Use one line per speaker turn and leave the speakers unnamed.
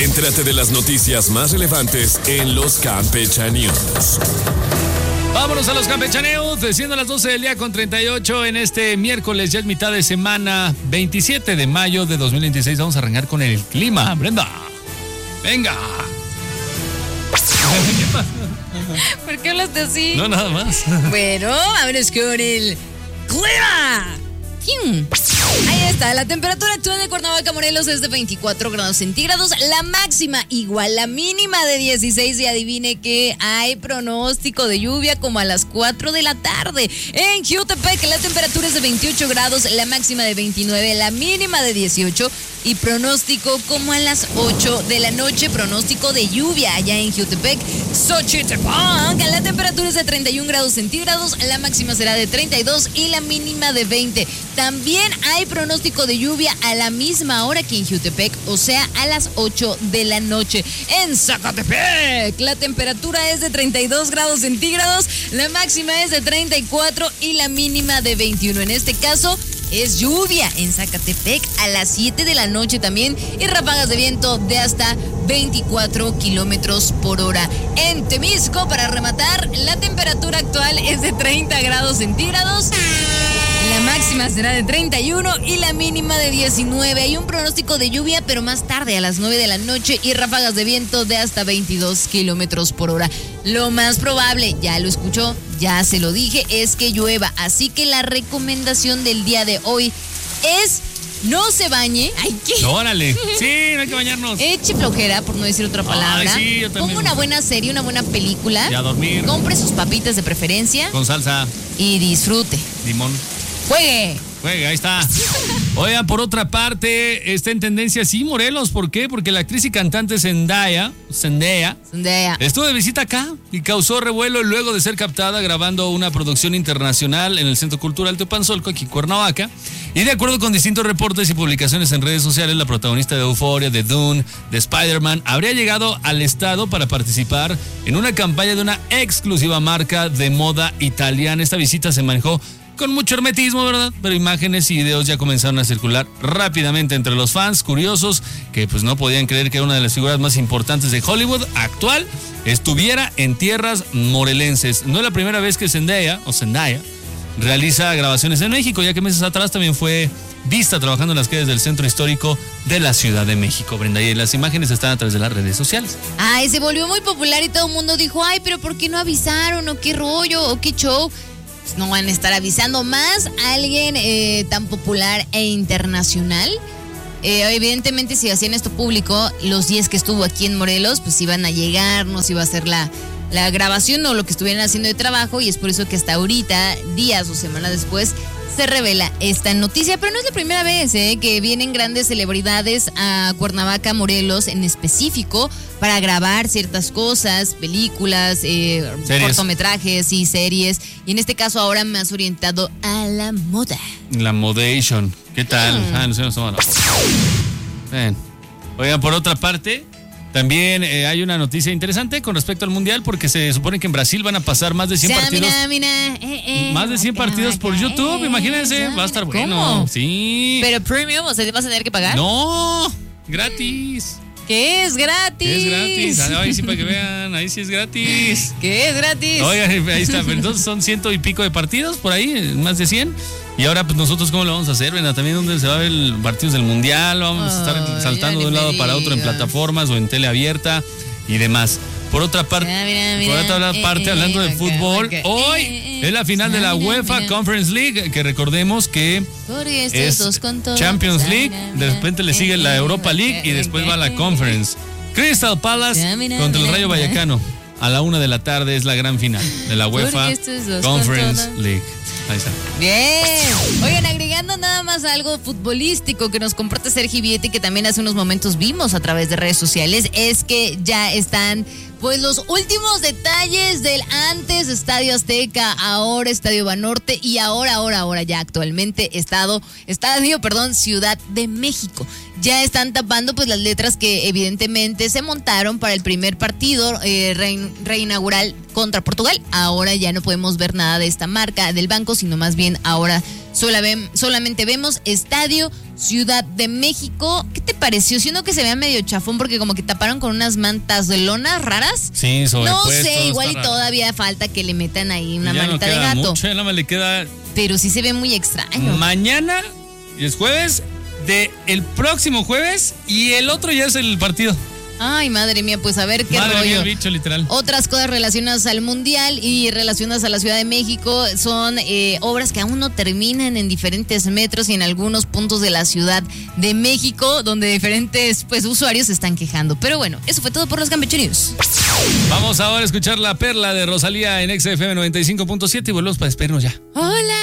Entérate de las noticias más relevantes en los Campechaneos.
Vámonos a los campechaneos, siendo las 12 del día con 38 en este miércoles, ya es mitad de semana, 27 de mayo de 2026. Vamos a arrancar con el clima. Brenda, venga. ¿Qué pasa?
¿Por qué hablaste así?
No, nada más.
Bueno, vámonos con el clima. Ahí está, la temperatura actual de Cuernavaca, Morelos es de 24 grados centígrados, la máxima igual, la mínima de 16 y adivine que hay pronóstico de lluvia como a las 4 de la tarde. En Jutepec la temperatura es de 28 grados, la máxima de 29, la mínima de 18 y pronóstico como a las 8 de la noche, pronóstico de lluvia allá en Jutepec. Xochitepec, la temperatura es de 31 grados centígrados, la máxima será de 32 y la mínima de 20. También hay pronóstico de lluvia a la misma hora que en Jutepec, o sea, a las 8 de la noche. En Zacatepec, la temperatura es de 32 grados centígrados, la máxima es de 34 y la mínima de 21. En este caso, es lluvia en Zacatepec a las 7 de la noche también y ráfagas de viento de hasta 24 kilómetros por hora. En Temisco, para rematar, la temperatura actual es de 30 grados centígrados. La máxima será de 31 y la mínima de 19. Hay un pronóstico de lluvia, pero más tarde a las 9 de la noche y ráfagas de viento de hasta 22 kilómetros por hora. Lo más probable, ya lo escuchó, ya se lo dije, es que llueva. Así que la recomendación del día de hoy es no se bañe. Ay, ¿qué?
Órale. Sí, no hay que bañarnos.
Eche flojera, por no decir otra palabra.
Ay, sí, yo también.
Ponga una buena serie, una buena película.
Y a dormir.
Compre sus papitas de preferencia.
Con salsa.
Y disfrute.
Limón.
¡Juegue!
Juega, ahí está. Oigan, por otra parte, está en tendencia, sí, Morelos. ¿Por qué? Porque la actriz y cantante Zendaya estuvo de visita acá y causó revuelo luego de ser captada grabando una producción internacional en el Centro Cultural Teopanzolco, aquí en Cuernavaca. Y de acuerdo con distintos reportes y publicaciones en redes sociales, la protagonista de Euphoria, de Dune, de Spider-Man, habría llegado al estado para participar en una campaña de una exclusiva marca de moda italiana. Esta visita se manejó con mucho hermetismo, ¿verdad? Pero imágenes y videos ya comenzaron a circular rápidamente entre los fans curiosos que pues no podían creer que una de las figuras más importantes de Hollywood actual estuviera en tierras morelenses. No es la primera vez que Zendaya realiza grabaciones en México, ya que meses atrás también fue vista trabajando en las calles del centro histórico de la Ciudad de México, Brenda, y las imágenes están a través de las redes sociales.
Ay, se volvió muy popular y todo el mundo dijo, ay, pero ¿por qué no avisaron? ¿O qué rollo? ¿O qué show? Pues no van a estar avisando más a alguien tan popular e internacional. Evidentemente, si hacían esto público, los 10 que estuvo aquí en Morelos, pues iban a llegar, no se iba a hacer la grabación o lo que estuvieran haciendo de trabajo, y es por eso que hasta ahorita, días o semanas después, se revela esta noticia. Pero no es la primera vez que vienen grandes celebridades a Cuernavaca, Morelos en específico, para grabar ciertas cosas, películas, cortometrajes y series. Y en este caso ahora más orientado a la moda.
La modation. ¿Qué tal? No sé, Bien. Oigan, por otra parte, también hay una noticia interesante con respecto al Mundial, porque se supone que en Brasil van a pasar más de 100 partidos. Más de 100 partidos por YouTube, imagínense, va a estar bueno.
¿Cómo?
Sí.
¿Pero premium? O sea, ¿te vas a tener que pagar?
No, gratis.
¿Qué es gratis?
Es gratis. Ahí sí, para que vean, ahí sí es gratis.
¿Qué es gratis?
Oigan, ahí está. Pero entonces son 100 y pico de partidos por ahí, más de 100. Y ahora, pues nosotros, ¿cómo lo vamos a hacer? Bueno, también donde se va a ver el partidos del Mundial, vamos a estar saltando de un lado para otro en plataformas o en tele abierta y demás. Por otra parte, hablando de fútbol, hoy es la final de la UEFA Conference League, que recordemos que es Champions League, de repente le sigue la Europa League y después va la Conference. Crystal Palace contra el Rayo Vallecano. A la 1 de la tarde es la gran final de la UEFA Conference League. Ahí está.
Bien. Oigan, agregando nada más algo futbolístico que nos comparte Sergi Vietti, que también hace unos momentos vimos a través de redes sociales, es que ya están pues los últimos detalles del antes Estadio Azteca, ahora Estadio Banorte y ahora ya actualmente Estadio Ciudad de México. Ya están tapando pues las letras que evidentemente se montaron para el primer partido reinaugural contra Portugal. Ahora ya no podemos ver nada de esta marca del banco, sino más bien ahora solamente vemos Estadio Ciudad de México. ¿Qué te pareció? Siendo que se vea medio chafón porque como que taparon con unas mantas de lona raras.
Sí,
no sé, igual y todavía falta que le metan ahí una manita de gato.
Mucho, nada más le queda.
Pero sí se ve muy extraño.
Mañana es jueves, el próximo jueves y el otro ya es el partido.
Ay, madre mía, pues a ver qué rollo.
Mía, bicho, literal.
Otras cosas relacionadas al Mundial y relacionadas a la Ciudad de México son obras que aún no terminan en diferentes metros y en algunos puntos de la Ciudad de México, donde diferentes usuarios se están quejando. Pero bueno, eso fue todo por los Campeche News.
Vamos ahora a escuchar la perla de Rosalía en XFM 95.7 y volvemos para despedirnos ya.
Hola.